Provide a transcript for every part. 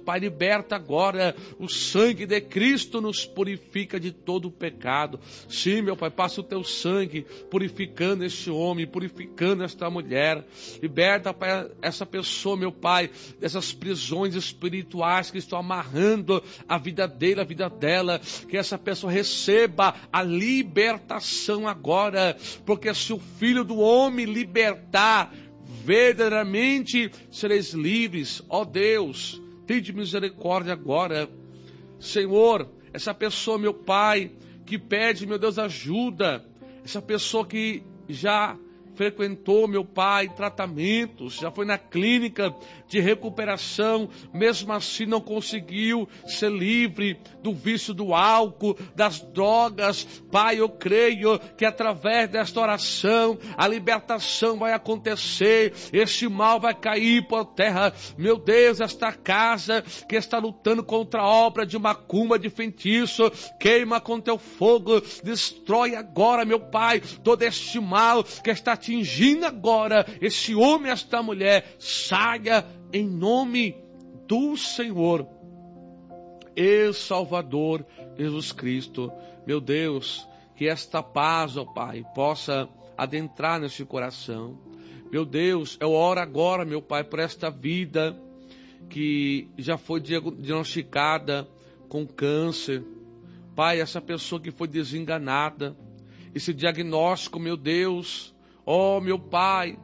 Pai, liberta agora. O sangue de Cristo nos purifica de todo o pecado. Sim, meu Pai, passa o teu sangue purificando este homem, purificando esta mulher. Liberta, Pai, essa pessoa, meu Pai, dessas prisões espirituais que estão amarrando a vida dele, a vida dela. Que essa pessoa receba a libertação agora, porque se o Filho do Homem libertar, verdadeiramente sereis livres. Ó Deus, tende misericórdia agora. Senhor, essa pessoa, meu Pai, que pede, meu Deus, ajuda, essa pessoa que já frequentou, meu Pai, tratamentos, já foi na clínica de recuperação, mesmo assim não conseguiu ser livre do vício do álcool, das drogas. Pai, eu creio que através desta oração a libertação vai acontecer, este mal vai cair por terra. Meu Deus, esta casa que está lutando contra a obra de macumba, de feitiço, queima com teu fogo, destrói agora, meu Pai, todo este mal que está atingindo agora esse homem, esta mulher. Saia em nome do Senhor e Salvador Jesus Cristo. Meu Deus, que esta paz, ó Pai, possa adentrar neste coração. Meu Deus, eu oro agora, meu Pai, por esta vida que já foi diagnosticada com câncer. Pai, essa pessoa que foi desenganada, esse diagnóstico, meu Deus, ó meu Pai,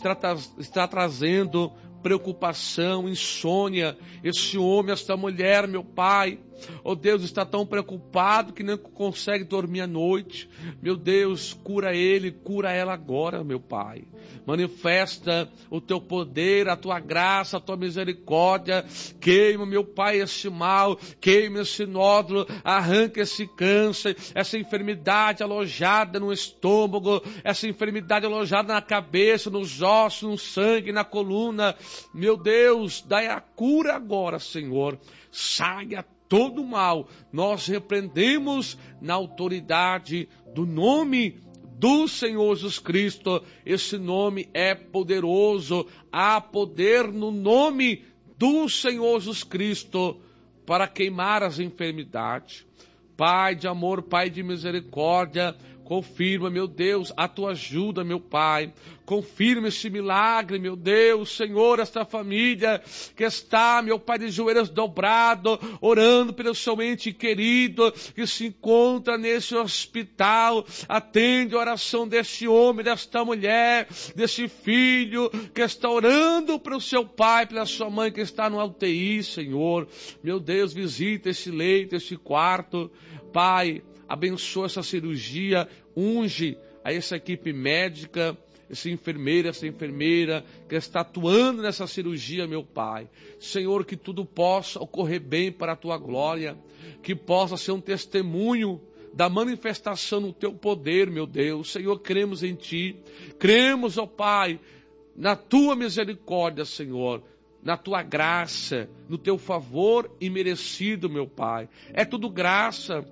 está trazendo preocupação, insônia. Esse homem, esta mulher, meu Pai, oh Deus, está tão preocupado que não consegue dormir à noite. Meu Deus, cura ele, cura ela agora, meu Pai. Manifesta o teu poder, a tua graça, a tua misericórdia. Queima, meu Pai, esse mal, queima esse nódulo, arranca esse câncer, essa enfermidade alojada no estômago, essa enfermidade alojada na cabeça, nos ossos, no sangue, na coluna. Meu Deus, dai a cura agora, Senhor. Saia todo mal. Nós repreendemos na autoridade do nome do Senhor Jesus Cristo. Esse nome é poderoso. Há poder no nome do Senhor Jesus Cristo para queimar as enfermidades. Pai de amor, Pai de misericórdia, confirma, meu Deus, a tua ajuda, meu Pai. Confirma esse milagre, meu Deus, Senhor, esta família que está, meu Pai, de joelhos dobrados, orando pelo seu ente querido, que se encontra nesse hospital. Atende a oração deste homem, desta mulher, desse filho, que está orando pelo seu pai, pela sua mãe que está no UTI, Senhor. Meu Deus, visita esse leito, esse quarto. Pai, abençoa essa cirurgia, unge a essa equipe médica, essa enfermeira que está atuando nessa cirurgia, meu Pai. Senhor, que tudo possa ocorrer bem para a tua glória, que possa ser um testemunho da manifestação do teu poder, meu Deus. Senhor, cremos em ti, cremos, ó Pai, na tua misericórdia, Senhor, na tua graça, no teu favor imerecido, meu Pai. É tudo graça.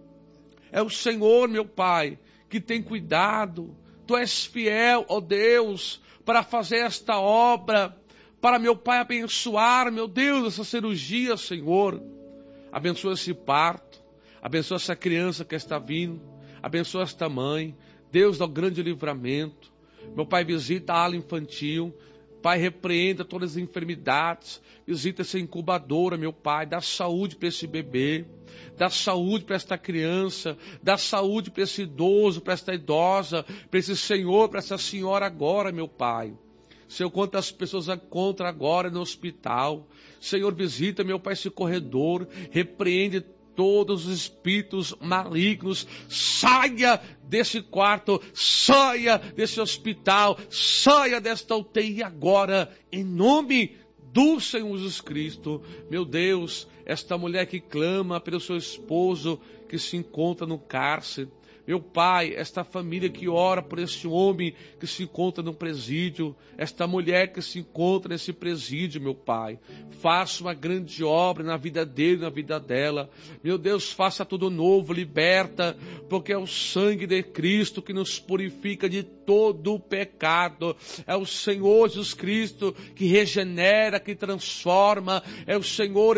É o Senhor, meu Pai, que tem cuidado. Tu és fiel, ó Deus, para fazer esta obra, para, meu Pai, abençoar, meu Deus, essa cirurgia, Senhor. Abençoa esse parto, abençoa essa criança que está vindo, abençoa esta mãe. Deus, dá o grande livramento. Meu Pai, visita a ala infantil. Pai, repreenda todas as enfermidades, visita essa incubadora, meu Pai, dá saúde para esse bebê, dá saúde para esta criança, dá saúde para esse idoso, para esta idosa, para esse senhor, para essa senhora agora, meu Pai. Senhor, quantas pessoas encontram agora no hospital. Senhor, visita, meu Pai, esse corredor, repreende todos os espíritos malignos. Saia desse quarto, saia desse hospital, saia desta UTI agora, em nome do Senhor Jesus Cristo. Meu Deus, esta mulher que clama pelo seu esposo que se encontra no cárcere. Meu Pai, esta família que ora por este homem que se encontra no presídio, esta mulher que se encontra nesse presídio, meu Pai, faça uma grande obra na vida dele, na vida dela. Meu Deus, faça tudo novo, liberta, porque é o sangue de Cristo que nos purifica de todo o pecado. É o Senhor Jesus Cristo que regenera, que transforma. É o Senhor